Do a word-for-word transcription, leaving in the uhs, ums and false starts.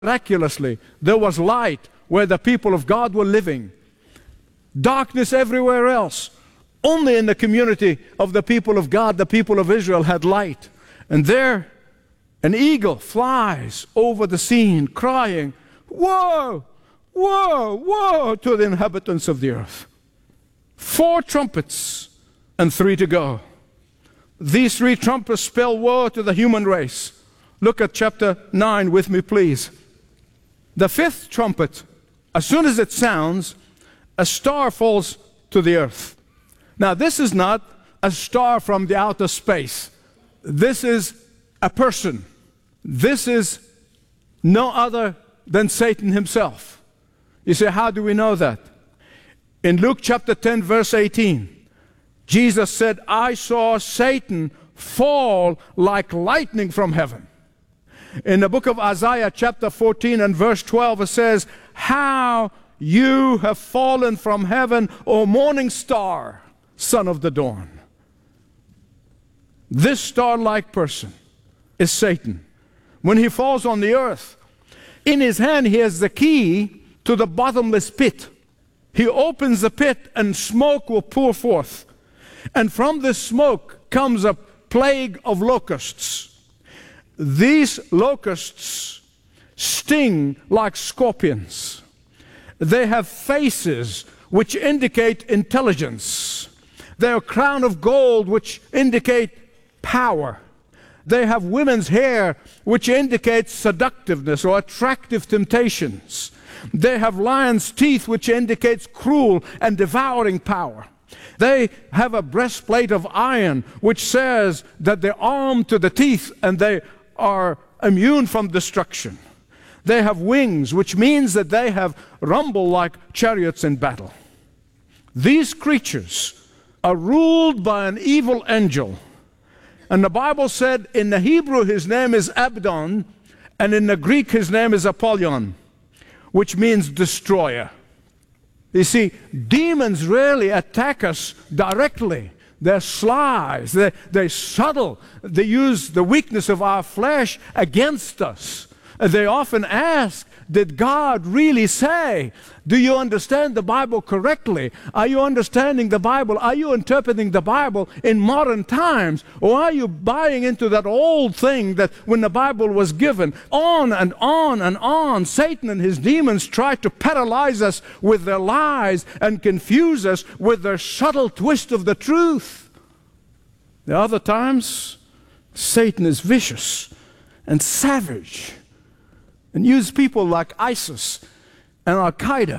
Miraculously, there was light where the people of God were living. Darkness everywhere else. Only in the community of the people of God, the people of Israel, had light. And there, an eagle flies over the scene, crying, "Woe, woe, woe," to the inhabitants of the earth. Four trumpets and three to go. These three trumpets spell woe to the human race. Look at chapter nine with me, please. The fifth trumpet, as soon as it sounds, a star falls to the earth. Now, this is not a star from the outer space. This is a person. This is no other than Satan himself. You say, how do we know that? In Luke chapter ten, verse eighteen, Jesus said, "I saw Satan fall like lightning from heaven." In the book of Isaiah chapter fourteen and verse twelve, it says, "How you have fallen from heaven, O morning star, son of the dawn." This star-like person is Satan. When he falls on the earth, in his hand he has the key to the bottomless pit. He opens the pit and smoke will pour forth. And from this smoke comes a plague of locusts. These locusts sting like scorpions. They have faces which indicate intelligence. They are a crown of gold which indicate power. They have women's hair which indicates seductiveness or attractive temptations. They have lion's teeth which indicates cruel and devouring power. They have a breastplate of iron which says that they're armed to the teeth and they are immune from destruction. They have wings, which means that they have rumble like chariots in battle. These creatures are ruled by an evil angel. And the Bible said in the Hebrew his name is Abaddon, and in the Greek his name is Apollyon, which means destroyer. You see, demons rarely attack us directly. They're sly, they're, they're subtle. They use the weakness of our flesh against us. They often ask, did God really say? Do you understand the Bible correctly? Are you understanding the Bible? Are you interpreting the Bible in modern times? Or are you buying into that old thing that when the Bible was given? On and on and on, Satan and his demons try to paralyze us with their lies and confuse us with their subtle twist of the truth. There are other times, Satan is vicious and savage and use people like ISIS and Al-Qaeda